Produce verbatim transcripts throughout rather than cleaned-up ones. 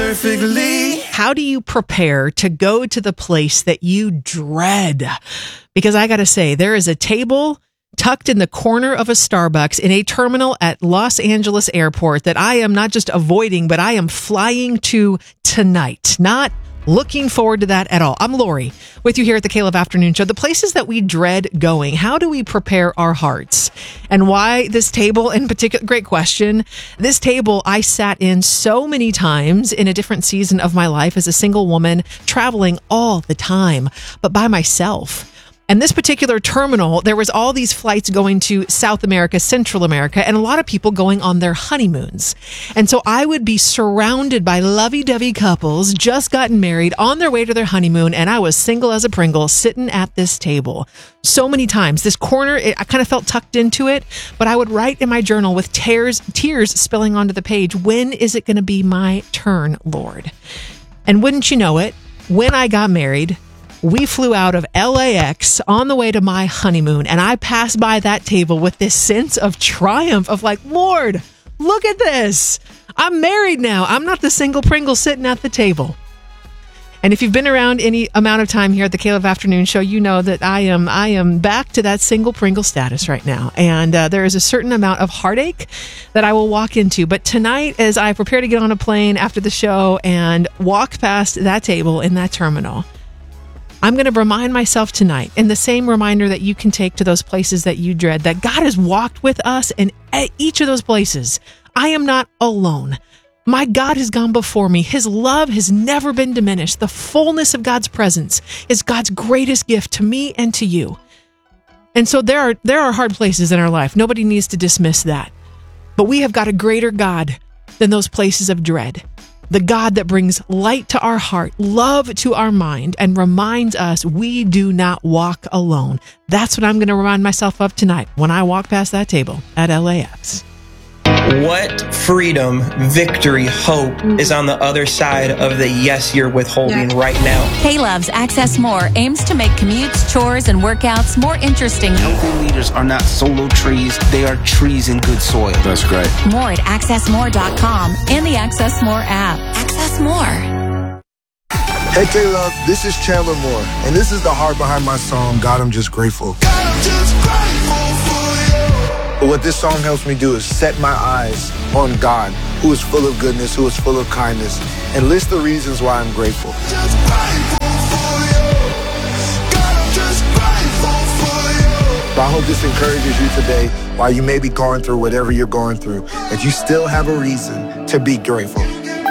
perfectly. How do you prepare to go to the place that you dread? Because I got to say, there is a table tucked in the corner of a Starbucks in a terminal at Los Angeles Airport that I am not just avoiding, but I am flying to tonight. Not looking forward to that at all. I'm Lori with you here at the K-Love Afternoon Show. The places that we dread going. How do we prepare our hearts? And why this table in particular? Great question. This table I sat in so many times in a different season of my life as a single woman, traveling all the time, but by myself. And this particular terminal, there was all these flights going to South America, Central America, and a lot of people going on their honeymoons. And so I would be surrounded by lovey-dovey couples, just gotten married, on their way to their honeymoon, and I was single as a Pringle, sitting at this table. So many times. This corner, it, I kind of felt tucked into it, but I would write in my journal with tears, tears spilling onto the page, when is it going to be my turn, Lord? And wouldn't you know it, when I got married, we flew out of L A X on the way to my honeymoon, and I passed by that table with this sense of triumph of like, Lord, look at this. I'm married now. I'm not the single Pringle sitting at the table. And if you've been around any amount of time here at the K-Love Afternoon Show, you know that I am I am back to that single Pringle status right now. And uh, there is a certain amount of heartache that I will walk into. But tonight, as I prepare to get on a plane after the show and walk past that table in that terminal, I'm going to remind myself tonight, in the same reminder that you can take to those places that you dread, that God has walked with us in each of those places. I am not alone. My God has gone before me. His love has never been diminished. The fullness of God's presence is God's greatest gift to me and to you. And so there are there are hard places in our life. Nobody needs to dismiss that. But we have got a greater God than those places of dread. The God that brings light to our heart, love to our mind, and reminds us we do not walk alone. That's what I'm going to remind myself of tonight when I walk past that table at L A X. What freedom, victory, hope is on the other side of the yes you're withholding right now? K-Love's Access More aims to make commutes, chores, and workouts more interesting. Healthy leaders are not solo trees. They are trees in good soil. That's great. More at access more dot com and the Access More app. Access More. Hey K-Love, this is Chandler Moore, and this is the heart behind my song, God, I'm Just Grateful. God, I'm just grateful for you. But what this song helps me do is set my eyes on God, who is full of goodness, who is full of kindness, and list the reasons why I'm grateful. Just grateful for you. God, I'm just grateful for you. So I hope this encourages you today, while you may be going through whatever you're going through, that you still have a reason to be grateful.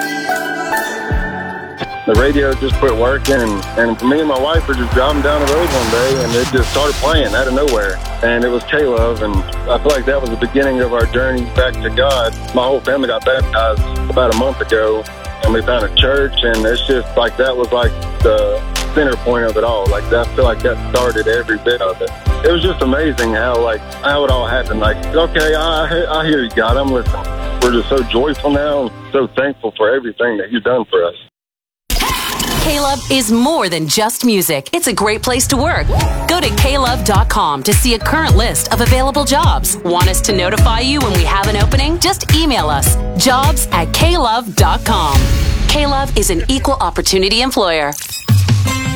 The radio just quit working, and, and me and my wife were just driving down the road one day, and it just started playing out of nowhere. And it was K-Love, and I feel like that was the beginning of our journey back to God. My whole family got baptized about a month ago, and we found a church, and it's just like that was like the center point of it all. Like I feel like that started every bit of it. It was just amazing how like how it all happened. Like, okay, I I hear you, God, I'm listening. We're just so joyful now, and so thankful for everything that you've done for us. K-Love is more than just music. It's a great place to work. Go to K Love dot com to see a current list of available jobs. Want us to notify you when we have an opening? Just email us, jobs at K Love dot com. K-Love is an equal opportunity employer.